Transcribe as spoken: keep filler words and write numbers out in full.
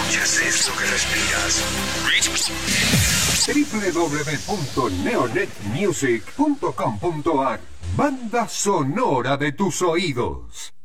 escuchas eso que respiras. doble u doble u doble u punto neonet music punto com punto a r Banda sonora de tus oídos.